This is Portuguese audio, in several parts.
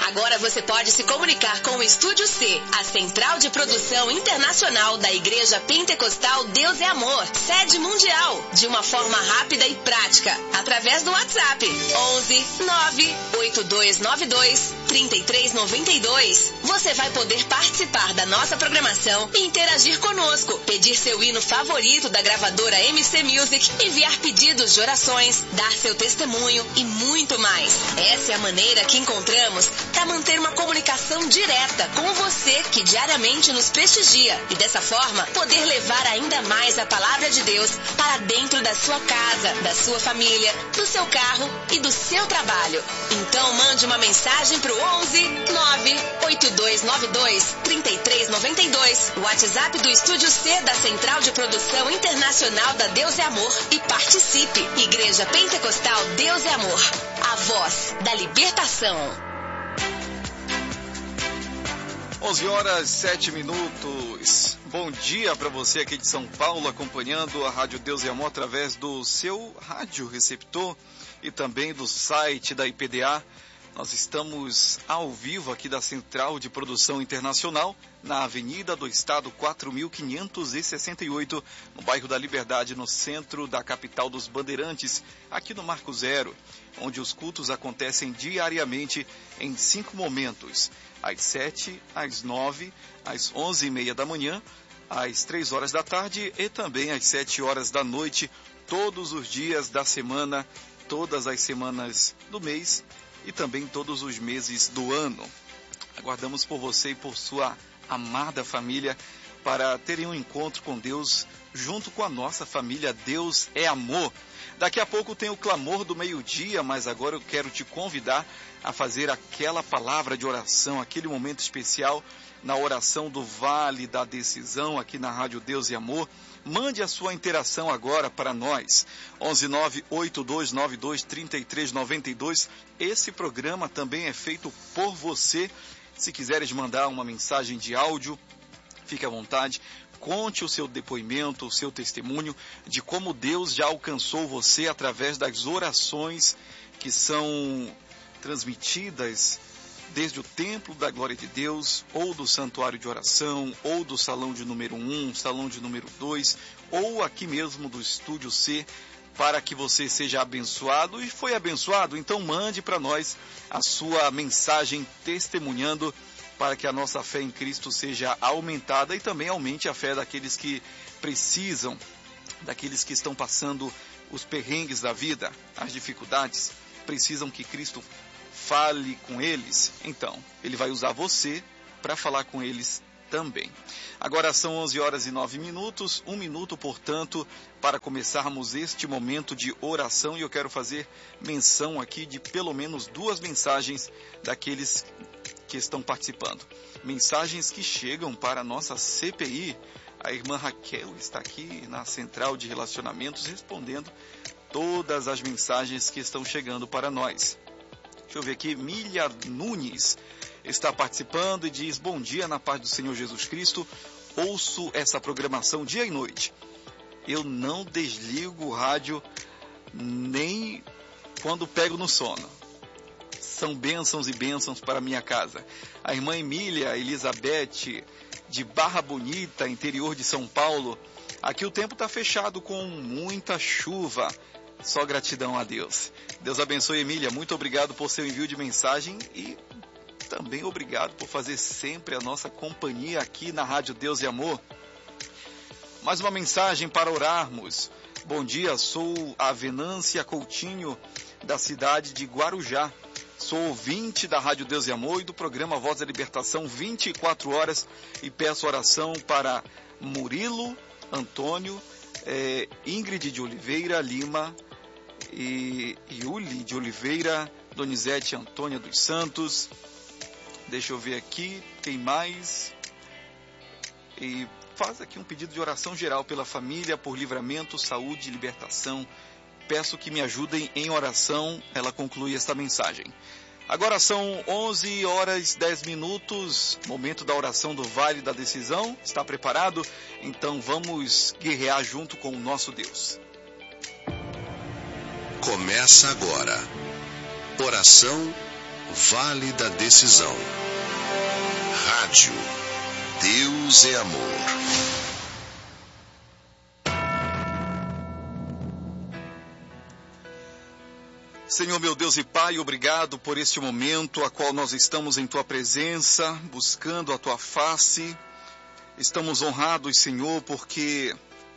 Agora você pode se comunicar com o Estúdio C, a central de produção internacional da Igreja Pentecostal Deus é Amor, sede mundial, de uma forma rápida e prática, através do WhatsApp 11 98292 3392. Você vai poder participar da nossa programação e interagir conosco, pedir seu hino favorito da gravadora MC Music, enviar pedidos de orações, dar seu testemunho e muito mais. Essa é a maneira que encontramos para manter uma comunicação direta com você que diariamente nos prestigia e dessa forma poder levar ainda mais a palavra de Deus para dentro da sua casa, da sua família, do seu carro e do seu trabalho. Então mande uma mensagem para o 11 98292 3392, o WhatsApp do Estúdio C da Central de Produção Internacional da Deus é Amor, e participe. Igreja Pentecostal Deus é Amor, a voz da libertação. 11h07. Bom dia para você aqui de São Paulo, acompanhando a Rádio Deus e Amor através do seu rádio receptor e também do site da IPDA. Nós estamos ao vivo aqui da Central de Produção Internacional, na Avenida do Estado 4568, no bairro da Liberdade, no centro da capital dos Bandeirantes, aqui no Marco Zero, onde os cultos acontecem diariamente em 5 momentos: às 7, às 9, às 11h30 da manhã, às 3 horas da tarde e também às 7 horas da noite, todos os dias da semana, todas as semanas do mês e também todos os meses do ano. Aguardamos por você e por sua amada família para terem um encontro com Deus junto com a nossa família. Deus é amor. Daqui a pouco tem o clamor do meio-dia, mas agora eu quero te convidar a fazer aquela palavra de oração, aquele momento especial na oração do Vale da Decisão aqui na Rádio Deus e Amor. Mande a sua interação agora para nós, 11982923392. Esse programa também é feito por você. Se quiseres mandar uma mensagem de áudio, fique à vontade. Conte o seu depoimento, o seu testemunho de como Deus já alcançou você através das orações que são transmitidas desde o Templo da Glória de Deus, ou do Santuário de Oração, ou do Salão de número 1, Salão de número 2, ou aqui mesmo do Estúdio C, para que você seja abençoado. E foi abençoado? Então mande para nós a sua mensagem testemunhando, para que a nossa fé em Cristo seja aumentada e também aumente a fé daqueles que precisam, daqueles que estão passando os perrengues da vida, as dificuldades, precisam que Cristo fale com eles. Então, Ele vai usar você para falar com eles também. Agora são 11h09, 1 minuto, portanto, para começarmos este momento de oração, e eu quero fazer menção aqui de pelo menos 2 mensagens daqueles que estão participando. Mensagens que chegam para a nossa CPI. A irmã Raquel está aqui na Central de Relacionamentos respondendo todas as mensagens que estão chegando para nós. Deixa eu ver aqui, Milha Nunes está participando e diz: bom dia, na paz do Senhor Jesus Cristo, ouço essa programação dia e noite. Eu não desligo o rádio nem quando pego no sono. São bênçãos e bênçãos para minha casa. A irmã Emília Elizabeth, de Barra Bonita, interior de São Paulo. Aqui o tempo está fechado com muita chuva. Só gratidão a Deus. Deus abençoe, Emília. Muito obrigado por seu envio de mensagem e também obrigado por fazer sempre a nossa companhia aqui na Rádio Deus e Amor. Mais uma mensagem para orarmos. Bom dia, sou a Venância Coutinho, da cidade de Guarujá. Sou ouvinte da Rádio Deus e Amor e do programa Voz da Libertação 24 horas e peço oração para Murilo, Antônio, Ingrid de Oliveira Lima, e Yuli de Oliveira, Donizete Antônia dos Santos. Deixa eu ver aqui, tem mais. E faz aqui um pedido de oração geral pela família, por livramento, saúde e libertação. Peço que me ajudem em oração. Ela conclui esta mensagem. Agora são 11h10, momento da oração do Vale da Decisão. Está preparado? Então vamos guerrear junto com o nosso Deus. Começa agora. Oração Vale da Decisão. Rádio Deus é Amor. Senhor meu Deus e Pai, obrigado por este momento a qual nós estamos em Tua presença, buscando a Tua face. Estamos honrados, Senhor, porque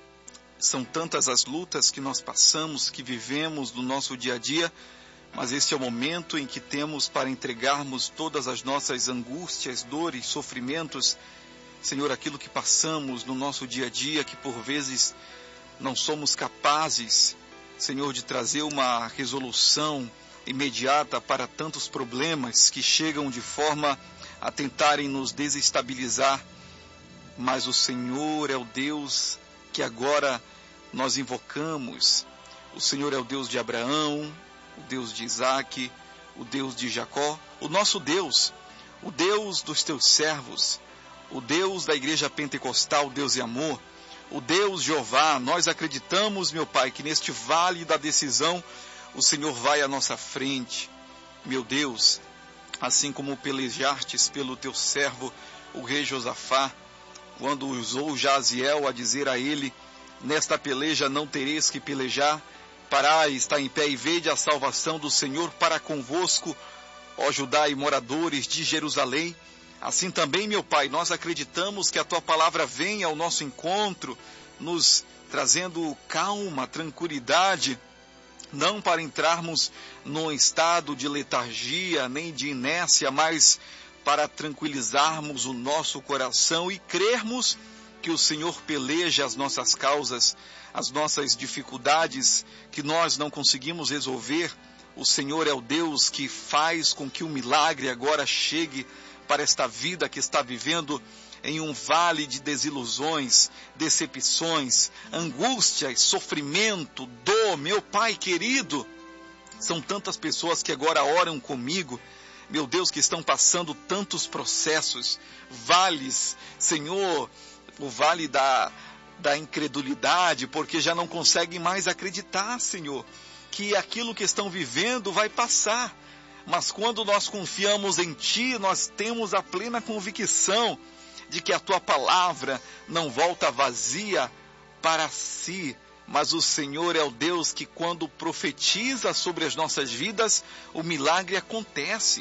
são tantas as lutas que nós passamos, que vivemos no nosso dia a dia, mas este é o momento em que temos para entregarmos todas as nossas angústias, dores, sofrimentos, Senhor, aquilo que passamos no nosso dia a dia, que por vezes não somos capazes, Senhor, de trazer uma resolução imediata para tantos problemas que chegam de forma a tentarem nos desestabilizar. Mas o Senhor é o Deus que agora nós invocamos. O Senhor é o Deus de Abraão, o Deus de Isaac, o Deus de Jacó, o nosso Deus, o Deus dos teus servos, o Deus da igreja pentecostal, Deus e amor, o Deus Jeová. Nós acreditamos, meu Pai, que neste vale da decisão o Senhor vai à nossa frente. Meu Deus, assim como pelejastes pelo teu servo, o rei Josafá, quando usou Jaziel a dizer a ele: nesta peleja não tereis que pelejar, parai, está em pé e vede a salvação do Senhor para convosco, ó Judá e moradores de Jerusalém. Assim também, meu Pai, nós acreditamos que a Tua palavra vem ao nosso encontro, nos trazendo calma, tranquilidade, não para entrarmos num estado de letargia, nem de inércia, mas para tranquilizarmos o nosso coração e crermos que o Senhor peleja as nossas causas, as nossas dificuldades que nós não conseguimos resolver. O Senhor é o Deus que faz com que o milagre agora chegue para esta vida que está vivendo em um vale de desilusões, decepções, angústias, sofrimento, dor. Meu Pai querido, são tantas pessoas que agora oram comigo, meu Deus, que estão passando tantos processos, vales, Senhor, o vale da incredulidade, porque já não conseguem mais acreditar, Senhor, que aquilo que estão vivendo vai passar. Mas quando nós confiamos em Ti, nós temos a plena convicção de que a Tua palavra não volta vazia para si, mas o Senhor é o Deus que, quando profetiza sobre as nossas vidas, o milagre acontece.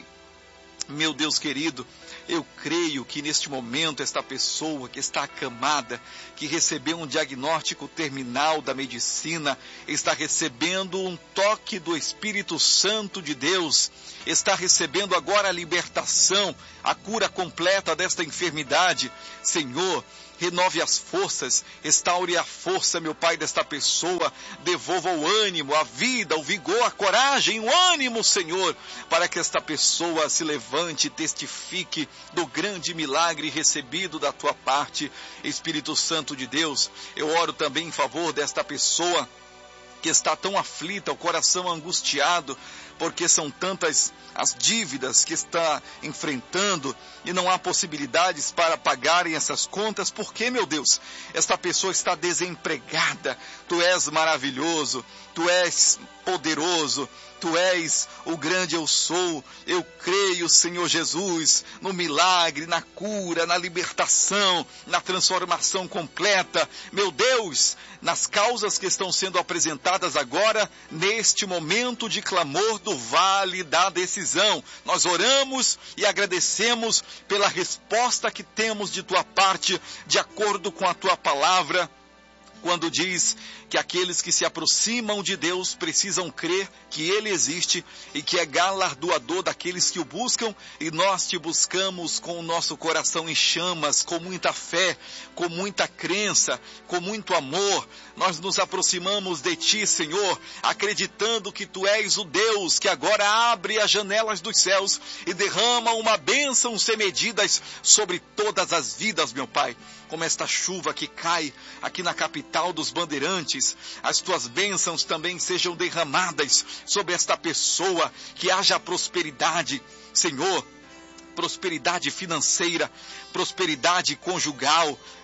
Meu Deus querido, eu creio que neste momento esta pessoa que está acamada, que recebeu um diagnóstico terminal da medicina, está recebendo um toque do Espírito Santo de Deus, está recebendo agora a libertação, a cura completa desta enfermidade. Senhor, renove as forças, restaure a força, meu Pai, desta pessoa, devolva o ânimo, a vida, o vigor, a coragem, o ânimo, Senhor, para que esta pessoa se levante e testifique do grande milagre recebido da Tua parte. Espírito Santo de Deus, eu oro também em favor desta pessoa que está tão aflita, o coração angustiado, porque são tantas as dívidas que está enfrentando e não há possibilidades para pagarem essas contas. Porque, meu Deus, esta pessoa está desempregada. Tu és maravilhoso, Tu és poderoso, Tu és o grande eu sou. Eu creio, Senhor Jesus, no milagre, na cura, na libertação, na transformação completa. Meu Deus, nas causas que estão sendo apresentadas agora, neste momento de clamor do vale da decisão. Nós oramos e agradecemos pela resposta que temos de Tua parte, de acordo com a Tua palavra, quando diz que aqueles que se aproximam de Deus precisam crer que Ele existe e que é galardoador daqueles que o buscam, e nós Te buscamos com o nosso coração em chamas, com muita fé, com muita crença, com muito amor. Nós nos aproximamos de Ti, Senhor, acreditando que Tu és o Deus que agora abre as janelas dos céus e derrama uma bênção sem medidas sobre todas as vidas, meu Pai. Como esta chuva que cai aqui na capital dos Bandeirantes, as Tuas bênçãos também sejam derramadas sobre esta pessoa, que haja prosperidade, Senhor, prosperidade financeira, prosperidade conjugal,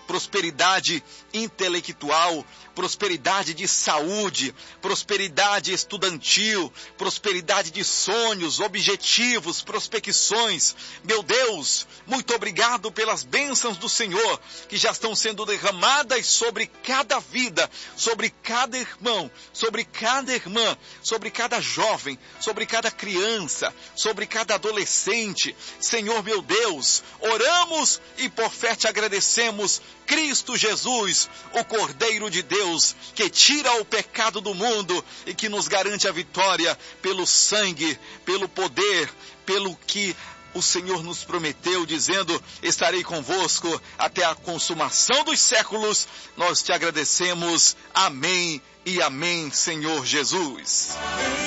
prosperidade intelectual, prosperidade de saúde, prosperidade estudantil, prosperidade de sonhos, objetivos, prospecções. Meu Deus, muito obrigado pelas bênçãos do Senhor que já estão sendo derramadas sobre cada vida, sobre cada irmão, sobre cada irmã, sobre cada jovem, sobre cada criança, sobre cada adolescente. Senhor meu Deus, oramos e por fé te agradecemos, Cristo Jesus, o Cordeiro de Deus, que tira o pecado do mundo e que nos garante a vitória pelo sangue, pelo poder, pelo que o Senhor nos prometeu, dizendo, estarei convosco até a consumação dos séculos. Nós te agradecemos. Amém e amém, Senhor Jesus.